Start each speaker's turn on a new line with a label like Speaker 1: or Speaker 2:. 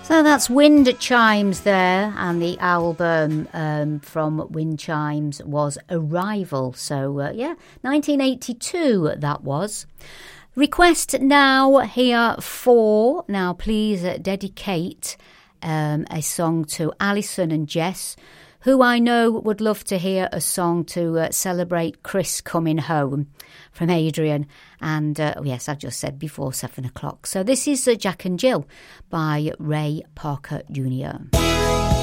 Speaker 1: So that's Wind Chimes there, and the album from Wind Chimes was Arrival. So, 1982 that was. Request now here for, now please dedicate a song to Alison and Jess, who I know would love to hear a song to celebrate Chris coming home from Adrian. And yes, I've just said before 7 o'clock. So this is Jack and Jill by Ray Parker Jr.